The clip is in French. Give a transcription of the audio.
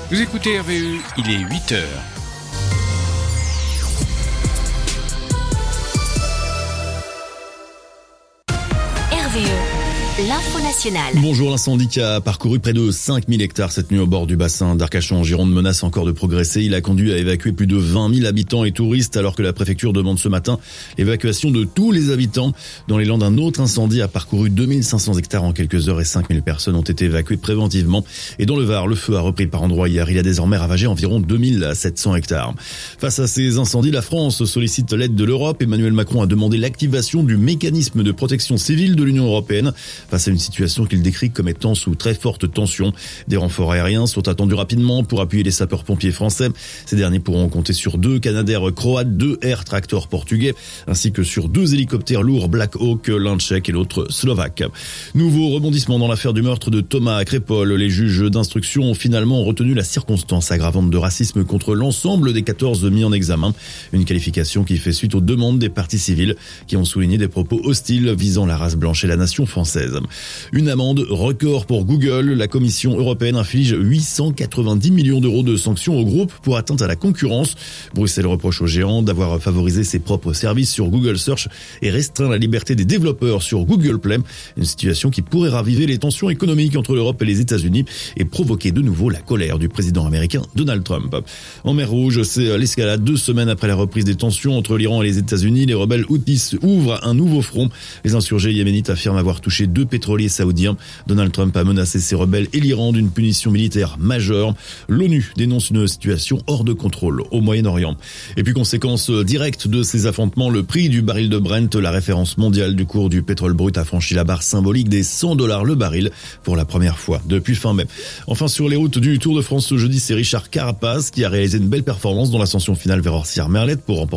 Vous écoutez RVE, il est 8h. L'info nationale. Bonjour, l'incendie qui a parcouru près de 5000 hectares cette nuit au bord du bassin d'Arcachon en Gironde menace encore de progresser. Il a conduit à évacuer plus de 20 000 habitants et touristes alors que la préfecture demande ce matin l'évacuation de tous les habitants. Dans les Landes, un autre incendie a parcouru 2500 hectares en quelques heures et 5000 personnes ont été évacuées préventivement. Et dans le Var, le feu a repris par endroits hier. Il a désormais ravagé environ 2700 hectares. Face à ces incendies, la France sollicite l'aide de l'Europe. Emmanuel Macron a demandé l'activation du mécanisme de protection civile de l'Union européenne. Face à une situation qu'il décrit comme étant sous très forte tension. Des renforts aériens sont attendus rapidement pour appuyer les sapeurs-pompiers français. Ces derniers pourront compter sur 2 Canadair croates, 2 Air Tractor portugais, ainsi que sur 2 hélicoptères lourds Black Hawk, l'un tchèque et l'autre slovaque. Nouveau rebondissement dans l'affaire du meurtre de Thomas Crépol. Les juges d'instruction ont finalement retenu la circonstance aggravante de racisme contre l'ensemble des 14 mis en examen. Une qualification qui fait suite aux demandes des parties civiles qui ont souligné des propos hostiles visant la race blanche et la nation française. Une amende record pour Google. La Commission européenne inflige 890 millions d'euros de sanctions au groupe pour atteinte à la concurrence. Bruxelles reproche au géant d'avoir favorisé ses propres services sur Google Search et restreint la liberté des développeurs sur Google Play. Une situation qui pourrait raviver les tensions économiques entre l'Europe et les États-Unis et provoquer de nouveau la colère du président américain Donald Trump. En mer Rouge, c'est l'escalade 2 semaines après la reprise des tensions entre l'Iran et les États-Unis. Les rebelles Houthis ouvrent un nouveau front. Les insurgés yéménites affirment avoir touché 2 pétroliers saoudiens. Donald Trump a menacé ces rebelles et l'Iran d'une punition militaire majeure. L'ONU dénonce une situation hors de contrôle au Moyen-Orient. Et puis conséquence directe de ces affrontements, le prix du baril de Brent, la référence mondiale du cours du pétrole brut, a franchi la barre symbolique des $100 le baril pour la première fois depuis fin mai. Enfin, sur les routes du Tour de France ce jeudi, c'est Richard Carapaz qui a réalisé une belle performance dans l'ascension finale vers Orsières-Merlette pour remporter